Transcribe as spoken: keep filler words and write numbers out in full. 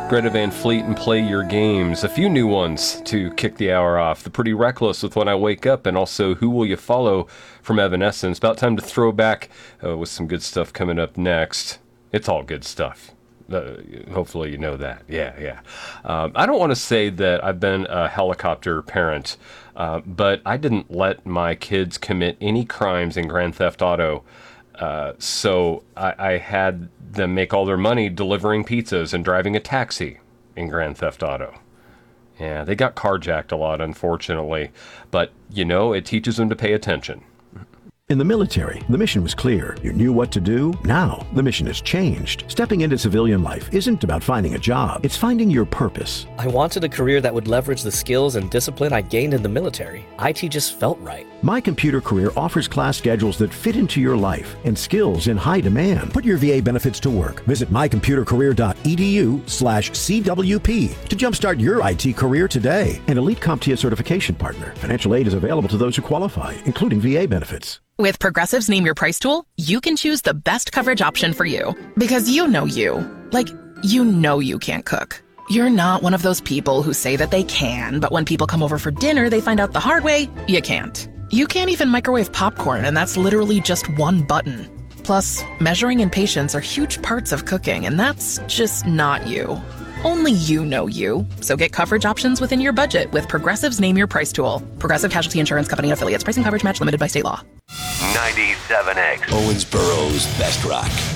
Greta Van Fleet and Play Your Games. A few new ones to kick the hour off. The Pretty Reckless with When I Wake Up, and also Who Will You Follow from Evanescence. About time to throw back uh, with some good stuff coming up next. It's all good stuff. Uh, hopefully you know that. Yeah, yeah. Um, I don't want to say that I've been a helicopter parent, uh, but I didn't let my kids commit any crimes in Grand Theft Auto. Uh, so I, I had them make all their money delivering pizzas and driving a taxi in Grand Theft Auto. Yeah, they got carjacked a lot, unfortunately. But, you know, it teaches them to pay attention. In the military, the mission was clear. You knew what to do. Now, the mission has changed. Stepping into civilian life isn't about finding a job. It's finding your purpose. I wanted a career that would leverage the skills and discipline I gained in the military. I T just felt right. My Computer Career offers class schedules that fit into your life and skills in high demand. Put your V A benefits to work. Visit mycomputercareer.edu slash CWP to jumpstart your I T career today. An elite CompTIA certification partner. Financial aid is available to those who qualify, including V A benefits. With Progressive's Name Your Price tool, you can choose the best coverage option for you. Because you know you. Like, you know you can't cook. You're not one of those people who say that they can, but when people come over for dinner, they find out the hard way, you can't. You can't even microwave popcorn, and that's literally just one button. Plus, measuring and patience are huge parts of cooking, and that's just not you. Only you know you. So get coverage options within your budget with Progressive's Name Your Price tool. Progressive Casualty Insurance Company and affiliates. Pricing coverage match limited by state law. ninety-seven X. Owensboro's best rock.